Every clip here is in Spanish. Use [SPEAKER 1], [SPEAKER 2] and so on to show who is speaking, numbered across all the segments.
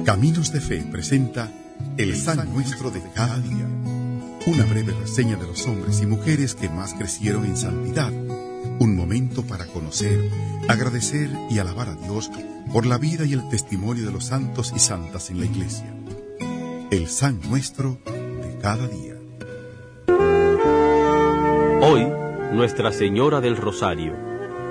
[SPEAKER 1] Caminos de Fe presenta El San Nuestro de cada día. Una breve reseña de los hombres y mujeres que más crecieron en santidad. Un momento para conocer, agradecer y alabar a Dios por la vida y el testimonio de los santos y santas en la Iglesia. El San Nuestro de cada día.
[SPEAKER 2] Hoy, Nuestra Señora del Rosario.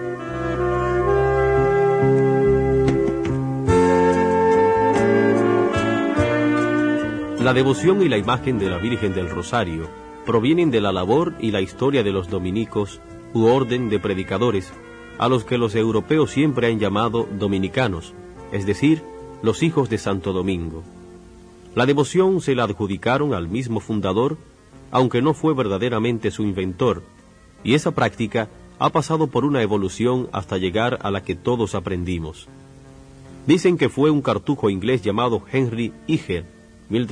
[SPEAKER 2] La devoción y la imagen de la Virgen del Rosario provienen de la labor y la historia de los dominicos u orden de predicadores, a los que los europeos siempre han llamado dominicanos, es decir, los hijos de Santo Domingo. La devoción se la adjudicaron al mismo fundador, aunque no fue verdaderamente su inventor, y esa práctica ha pasado por una evolución hasta llegar a la que todos aprendimos. Dicen que fue un cartujo inglés llamado Henry Iger,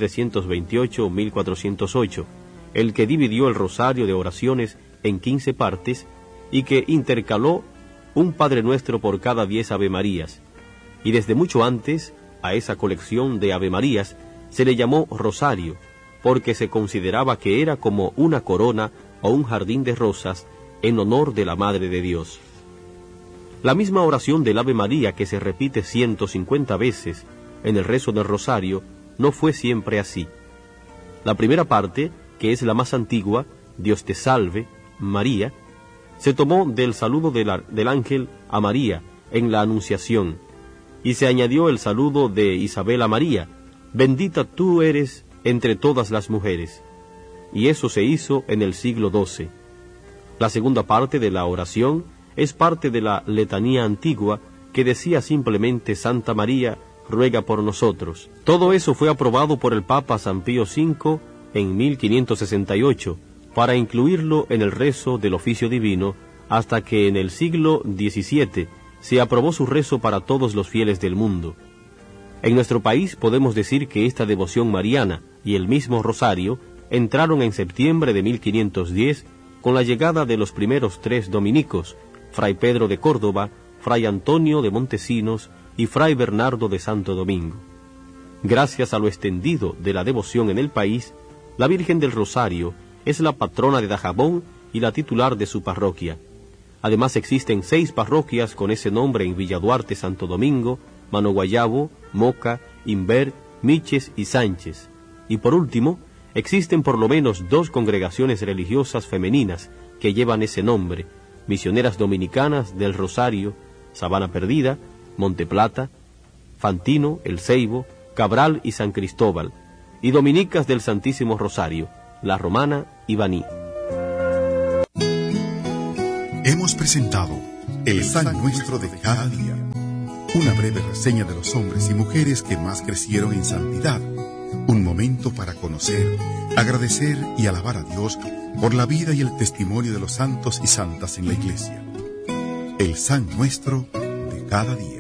[SPEAKER 2] 1328-1408, el que dividió el rosario de oraciones en 15 partes y que intercaló un Padre Nuestro por cada 10 Avemarías. Y desde mucho antes, a esa colección de Avemarías se le llamó rosario, porque se consideraba que era como una corona o un jardín de rosas en honor de la Madre de Dios. La misma oración del Ave María, que se repite 150 veces en el rezo del rosario, no fue siempre así. La primera parte, que es la más antigua, Dios te salve, María, se tomó del saludo del ángel a María en la Anunciación, y se añadió el saludo de Isabel a María, bendita tú eres entre todas las mujeres, y eso se hizo en el siglo XII. La segunda parte de la oración es parte de la letanía antigua que decía simplemente Santa María, ruega por nosotros. Todo eso fue aprobado por el Papa San Pío V en 1568 para incluirlo en el rezo del oficio divino, hasta que en el siglo XVII se aprobó su rezo para todos los fieles del mundo. En nuestro país podemos decir que esta devoción mariana y el mismo rosario entraron en septiembre de 1510 con la llegada de los primeros 3 dominicos, Fray Pedro de Córdoba, Fray Antonio de Montesinos y Fray Bernardo de Santo Domingo. Gracias a lo extendido de la devoción en el país, la Virgen del Rosario es la patrona de Dajabón y la titular de su parroquia. Además existen 6 parroquias con ese nombre en Villaduarte, Santo Domingo, Mano Guayabo, Moca, Inver, Miches y Sánchez. Y por último, existen por lo menos 2 congregaciones religiosas femeninas que llevan ese nombre: Misioneras Dominicanas del Rosario, Sabana Perdida, Monte Plata, Fantino, El Ceibo, Cabral y San Cristóbal, y Dominicas del Santísimo Rosario, La Romana y Baní.
[SPEAKER 1] Hemos presentado El San Nuestro de cada día, una breve reseña de los hombres y mujeres que más crecieron en santidad, un momento para conocer, agradecer y alabar a Dios por la vida y el testimonio de los santos y santas en la Iglesia. El San Nuestro de cada día.